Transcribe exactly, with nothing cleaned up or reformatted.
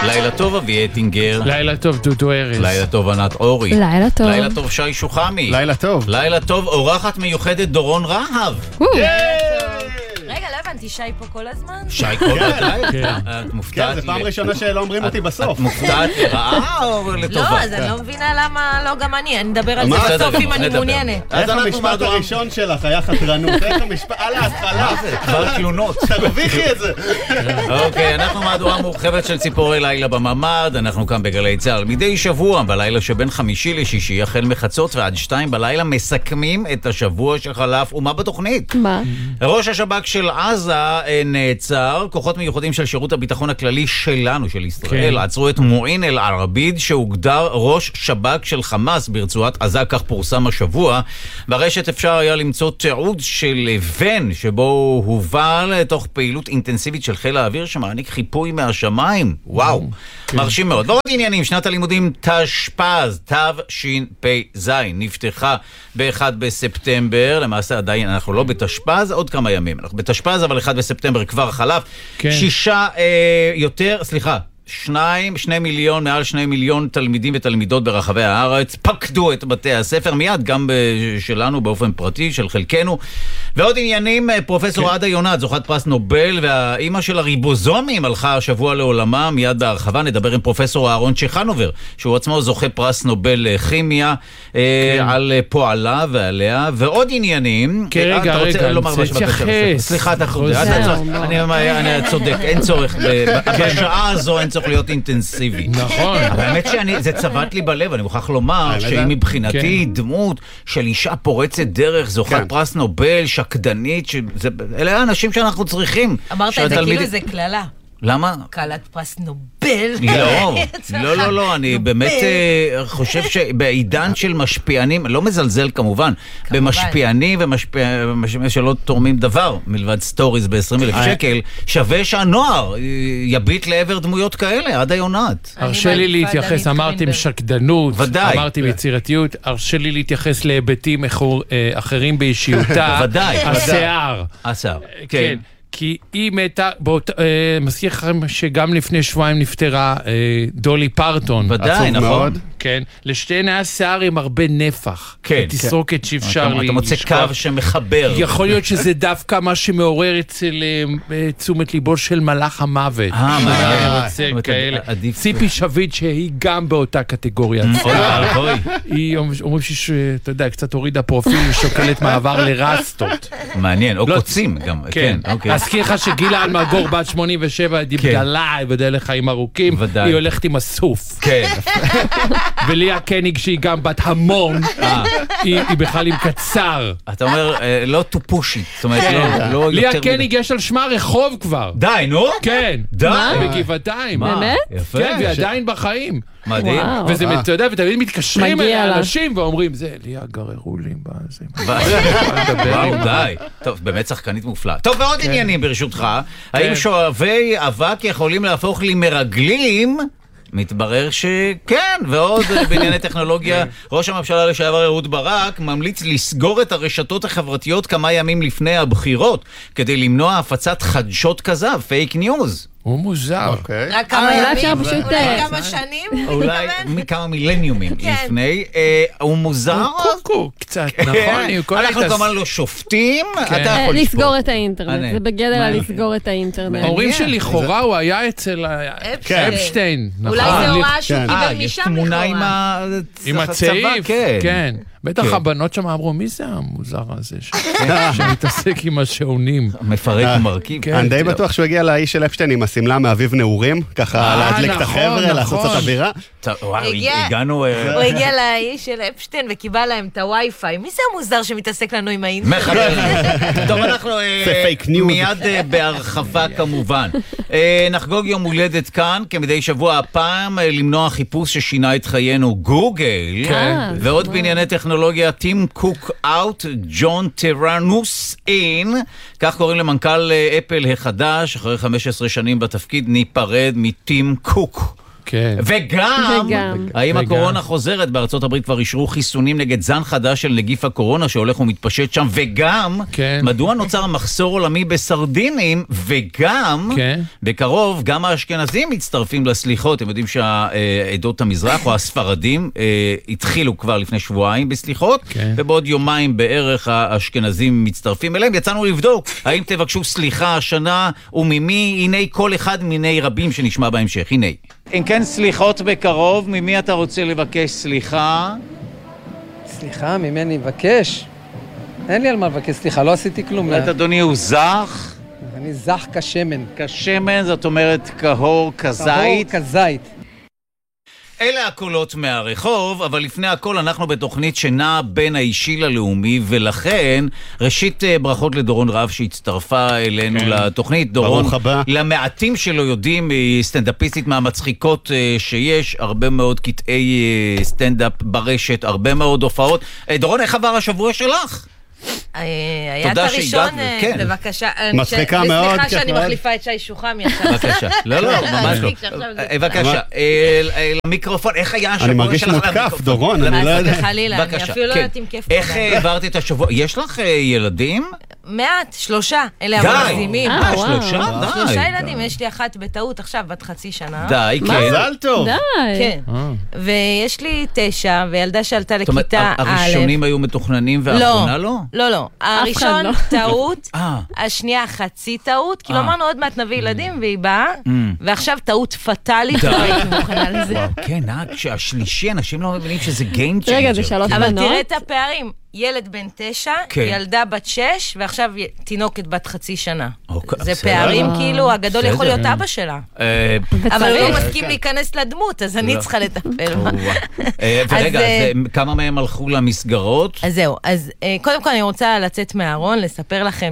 לילה טוב אבי אטינגר. לילה טוב דודו ארז. לילה טוב ענת אורי. לילה טוב. לילה טוב שי שוחמי. לילה טוב. לילה טוב אורחת מיוחדת דורון רהב. רגע, לא הבנתי, שי פה כל הזמן? שי כל הזמן? את מופתעת. כן, זה פעם ראשונה שלא אומרים אותי בסוף. את מופתעת לרעה או לטובה? לא, אז אני לא מבינה למה לא גם אני, אני מדבר על זה בסוף אם אני מעוניינת. איך המשפט הראשון שלך היה חתרנות? איך המשפט, על ההתחלה. כבר תלונות. תרוויחי את זה. אוקיי, אנחנו מהדורה מורחבת של ציפורי לילה בממ"ד, אנחנו כאן בגלי צה"ל. מדי שבוע, בלילה שבין חמישי לשישי, החל מחצות ועד שתיים בלילה, מסכמים את השבוע שחלף, ומה בתוכנית? מה? ראש השב"כ של עזה נעצר, כוחות מיוחדים של שירות הביטחון הכללי שלנו, של ישראל, עצרו את מועין אל-ערביד, שהוגדר ראש שב"כ של חמאס ברצועת עזה, כך פורסם השבוע. ברשת אפשר היה למצוא תיעוד של ון, שבו הובל תוך פעילות אינטנסיבית של חיל האוויר, שמעניק חיפוי מהשמיים. וואו, מרשים מאוד. ועוד עניינים, שנת הלימודים תשפ"ז, תשפ"ז, נפתחה ב-אחד בספטמבר, למעשה עדיין אנחנו לא בתשפ"ז, עוד כמה ימים. אנחנו בתשפ"ז, אבל אחד בספטמבר כבר חלף. כן. שישה אה, יותר, סליחה, שניים, שני מיליון, מעל שני מיליון תלמידים ותלמידות ברחבי הארץ פקדו את בתי הספר, מיד גם שלנו באופן פרטי, של חלקנו. ועוד עניינים, פרופסור כן. עדה יונת, זוכת פרס נובל, והאימא של הריבוזומים הלכה השבוע לעולמה, מיד בהרחבה נדבר עם פרופסור אהרון צ'חנובר, שהוא עצמו זוכה פרס נובל לכימיה, כן. אה, על פועלה ועליה, ועוד עניינים. כן, רגע, רגע, רגע, אני תתייחס. סליחה, אתה אני צודק, אין צורך, בשעה הזו אין צורך להיות אינטנסיבי. נכון. אבל האמת שזה צבט לי בלב, אני מוכרח לומר שהיא מבחינתי דמות של אישה פורצת דרך, זוכת פרס נובל, שקדנית, אלה האנשים שאנחנו צריכים. אמרת את זה כאילו זה כללה. למה? קלת פרס נובל. לא, לא, לא, לא, אני באמת חושב שבעידן של משפיענים, לא מזלזל כמובן, במשפיענים ומשפיענים שלא תורמים דבר, מלבד סטוריז ב-עשרים אלף שקל, שווה שהנוער יביט לעבר דמויות כאלה, עדה יונת. הרשה לי להתייחס, אמרתם שקדנות, אמרתם יצירתיות, הרשה לי להתייחס להיבטים אחרים באישיותה. ודאי. השיער. השיער, כן. כי היא מתה, אה, מזכיר לכם שגם לפני שבועיים נפטרה אה, דולי פרטון. ודאי, נכון. מאוד. כן, לשתיהן היה שיער עם הרבה נפח. כן. תסרוקת שאפשר לי. אתה מוצא קו שמחבר. יכול להיות שזה דווקא מה שמעורר אצל תשומת ליבו של מלאך המוות. אה, מה? ציפי שביט שהיא גם באותה קטגוריה. היא אומרים שאתה יודע, קצת הורידה פרופיל, שוקלת מעבר לרסטות. מעניין, או קוצים גם. כן, אוקיי. אזכיר לך שגילה אלמגור בת שמונים ושבע, היא בגלה, בדל לחיים ארוכים, היא הולכת עם הסוף. כן. וליה קניג שהיא גם בת המון, היא בכלל עם קצר. אתה אומר, לא טופושית. זאת אומרת, לא יותר... ליה קניג יש על שמה רחוב כבר. די, נו? כן. די. בגבעתיים. באמת? יפה. כן, והיא עדיין בחיים. מדהים. וזה, אתה יודע, ותמיד מתקשרים אל אנשים ואומרים, זה ליה גררו לי בזה. וואו, די. טוב, באמת שחקנית מופלאה. טוב, ועוד עניינים ברשותך. האם שואבי אבק יכולים להפוך לי מרגלים? מתברר שכן, ועוד בענייני טכנולוגיה, ראש הממשלה לשעבר אהוד ברק ממליץ לסגור את הרשתות החברתיות כמה ימים לפני הבחירות, כדי למנוע הפצת חדשות כזב, פייק ניוז. הוא מוזר. רק כמה ימים, אולי כמה שנים, אולי מכמה מילניומים לפני. הוא מוזר. קוקו, קצת, נכון. אנחנו כמובן לא שופטים. לסגור את האינטרנט, זה בגדר על לסגור את האינטרנט. אומרים שלכאורה הוא היה אצל אפשטיין. אולי זה הוראה שהוא קיבל משם תמונה עם הצעיף, כן. בטח הבנות שם אמרו, מי זה המוזר הזה שמתעסק עם השעונים? מפרק ומרכיב. אני די בטוח שהוא הגיע לאיש של אפשטיין עם הסמלה מאביב נעורים, ככה להדליק את החבר'ה, לעשות את האווירה. הגענו... הוא הגיע לאיש של אפשטיין וקיבל להם את הווי-פיי. מי זה המוזר שמתעסק לנו עם האינטרנט? מחבר. טוב, אנחנו מיד בהרחבה כמובן. נחגוג יום הולדת כאן, כמדי שבוע הפעם למנוע חיפוש ששינה את חיינו גוגל, ועוד בענייני טכנולוגיה, טים קוק אאוט, ג'ון טרנוס אין, כך קוראים למנכ"ל אפל החדש, אחרי חמש עשרה שנים בתפקיד ניפרד מטים קוק. כן. וגם, וגם. האם וגם. הקורונה חוזרת? בארצות הברית כבר אישרו חיסונים נגד זן חדש של נגיף הקורונה שהולך ומתפשט שם, וגם, כן. מדוע נוצר מחסור עולמי בסרדינים, וגם, כן. בקרוב, גם האשכנזים מצטרפים לסליחות. אתם יודעים שהעדות המזרח או הספרדים אה, התחילו כבר לפני שבועיים בסליחות, כן. ובעוד יומיים בערך האשכנזים מצטרפים אליהם. יצאנו לבדוק האם תבקשו סליחה השנה, וממי, הנה כל אחד מיני רבים שנשמע בהמשך. הנה. אם כן, סליחות בקרוב, ממי אתה רוצה לבקש סליחה? סליחה, ממני לבקש? אין לי על מה לבקש סליחה, לא עשיתי כלום. את אדוני הוא זך? אני זך כשמן. כשמן, זאת אומרת כהור כזית? כהור כזית. אלה הקולות מהרחוב, אבל לפני הכל אנחנו בתוכנית שנעה בין האישי ללאומי, ולכן ראשית ברכות לדורון רב שהצטרפה אלינו כן. לתוכנית. דורון, ברוך הבא. למעטים שלא יודעים, היא סטנדאפיסטית מהמצחיקות שיש, הרבה מאוד קטעי סטנדאפ ברשת, הרבה מאוד הופעות. דורון, איך עבר השבוע שלך? היה את הראשון, בבקשה. מצחיקה מאוד. סליחה שאני מחליפה את שי שוחם ישר. בבקשה. לא, לא, ממש לא. בבקשה. למיקרופון, איך היה השבוע שלך? אני מרגיש מותקף, דורון, אני לא יודע. חלילה, אני אפילו לא יודעת אם כיף פה. איך העברת את השבוע? יש לך ילדים? מעט, שלושה. אלה די. המגזימים. אה, שלושה? די. שלושה ילדים, יש לי אחת בטעות עכשיו, בת חצי שנה. די, כן. מזל טוב. די. כן. ויש לי תשע, וילדה שעלתה זאת אומרת, לכיתה א'. הראשונים היו מתוכננים והאחרונה לא? לא, לא. הראשון לא. טעות, אה. השנייה חצי טעות, כאילו אה. אמרנו עוד מעט נביא ילדים והיא באה, ועכשיו טעות פטאלית, לא הייתי מוכנה לזה. וואו, כן, השלישי, אנשים לא מבינים שזה game changer. רגע, זה שלוש אבל בנות? תראה את הפערים. ילד בן תשע, כן. ילדה בת שש, ועכשיו תינוקת בת חצי שנה. אוקיי, זה בסדר. פערים כאילו, הגדול יכול בסדר. להיות אבא שלה. אה, אבל הוא וצריך. לא מסכים להיכנס לדמות, אז אני צריכה לטפל בה. אה, ורגע, אז, אה, אז כמה מהם הלכו למסגרות? אז זהו, אז אה, קודם כל אני רוצה לצאת מהארון, לספר לכם